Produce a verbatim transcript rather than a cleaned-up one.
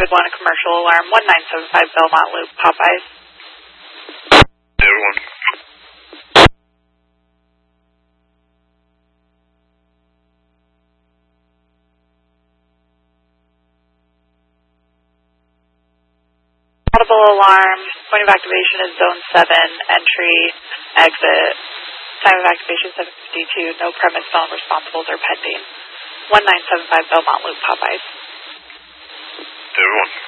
Pacific one, commercial alarm, one nine seven five Belmont Loop, Popeyes. Everyone. Audible alarm, point of activation is zone seven, entry, exit. Time of activation seven fifty-two, no premise phone responsibles are pending. one nine seven five Belmont Loop, Popeyes. Everyone.